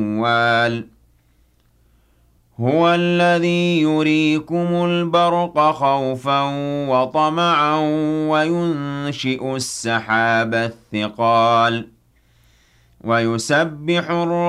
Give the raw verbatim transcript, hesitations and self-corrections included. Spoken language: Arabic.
وال هو الذي يريكم البرق خوفا وطمعا وينشئ السحاب الثقال ويسبح الرعد